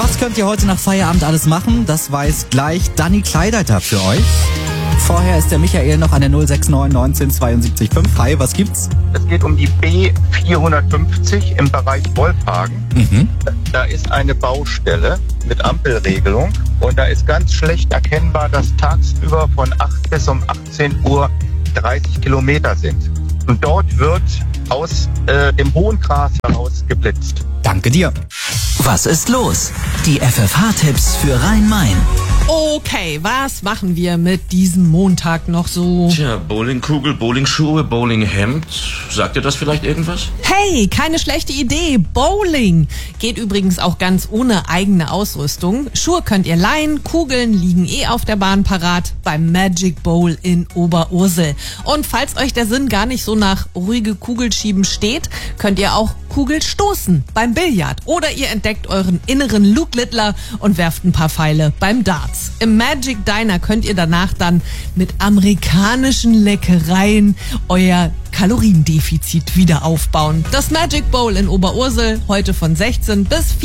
Was könnt ihr heute nach Feierabend alles machen? Das weiß gleich Dani Kleideiter für euch. Vorher ist der Michael noch an der 069 19 72 5. Hi, was gibt's? Es geht um die B450 im Bereich Wolfhagen. Da ist eine Baustelle mit Ampelregelung und da ist ganz schlecht erkennbar, dass tagsüber von 8 bis um 18 Uhr 30 Kilometer sind. Und dort wird aus dem hohen Gras heraus geblitzt. Danke dir. Was ist los? Die FFH-Tipps für Rhein-Main. Okay, was machen wir mit diesem Montag noch so? Tja, Bowlingkugel, Bowlingschuhe, Bowlinghemd. Sagt dir das vielleicht irgendwas? Hey, keine schlechte Idee. Bowling geht übrigens auch ganz ohne eigene Ausrüstung. Schuhe könnt ihr leihen, Kugeln liegen auf der Bahn parat beim Magic Bowl in Oberursel. Und falls euch der Sinn gar nicht so nach ruhige Kugelschieben steht, könnt ihr auch Kugel stoßen beim Billard. Oder ihr entdeckt euren inneren Luke Littler und werft ein paar Pfeile beim Darts. Im Magic Diner könnt ihr danach dann mit amerikanischen Leckereien euer Kaloriendefizit wieder aufbauen. Das Magic Bowl in Oberursel heute von 16 bis